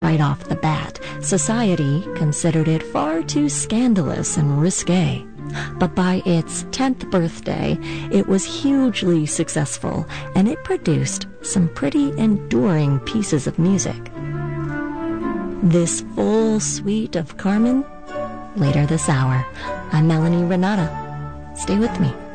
right off the bat. Society considered it far too scandalous and risque. But by its 10th birthday, it was hugely successful, and it produced some pretty enduring pieces of music. This full suite of Carmen, later this hour. I'm Melanie Renata. Stay with me.